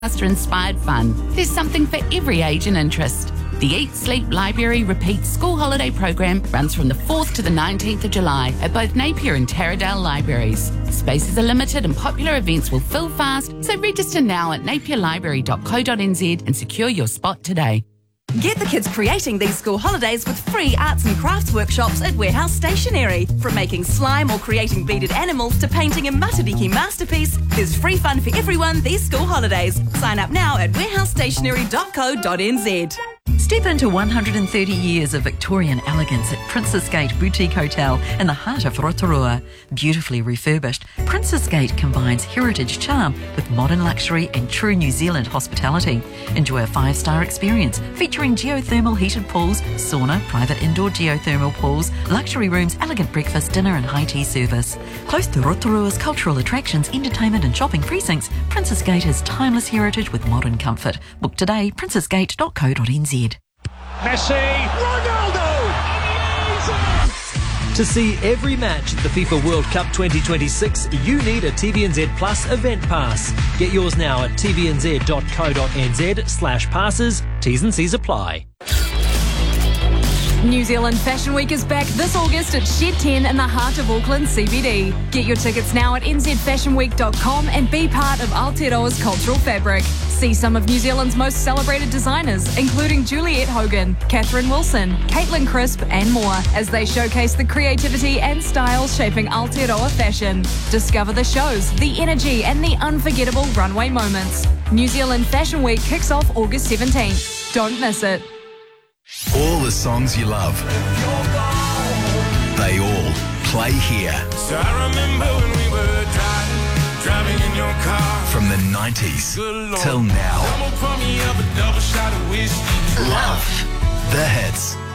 inspired fun. There's something for every age and interest. The Eat, Sleep, Library, Repeat school holiday program runs from the 4th to the 19th of July at both Napier and Taradale libraries. Spaces are limited and popular events will fill fast, so register now at napierlibrary.co.nz and secure your spot today. Get the kids creating these school holidays with free arts and crafts workshops at Warehouse Stationery. From making slime or creating beaded animals to painting a Matariki masterpiece, there's free fun for everyone these school holidays. Sign up now at warehousestationery.co.nz. Step into 130 years of Victorian elegance at Princess Gate Boutique Hotel in the heart of Rotorua. Beautifully refurbished, Princess Gate combines heritage charm with modern luxury and true New Zealand hospitality. Enjoy a 5-star experience featuring geothermal heated pools, sauna, private indoor geothermal pools, luxury rooms, elegant breakfast, dinner and high tea service. Close to Rotorua's cultural attractions, entertainment and shopping precincts, Princess Gate has timeless heritage with modern comfort. Book today, princessgate.co.nz. Messi, Ronaldo! To see every match at the FIFA World Cup 2026, you need a TVNZ Plus event pass. Get yours now at tvnz.co.nz/passes. T's and C's apply. New Zealand Fashion Week is back this August at Shed 10 in the heart of Auckland CBD. Get your tickets now at nzfashionweek.com and be part of Aotearoa's cultural fabric. See some of New Zealand's most celebrated designers, including Juliette Hogan, Catherine Wilson, Caitlin Crisp and more, as they showcase the creativity and style shaping Aotearoa fashion. Discover the shows, the energy and the unforgettable runway moments. New Zealand Fashion Week kicks off August 17th. Don't miss it. All the songs you love, they all play here. So I remember when we were driving in your car. From the 90s till now. Double pour me up a double shot of whiskey. Love the hits.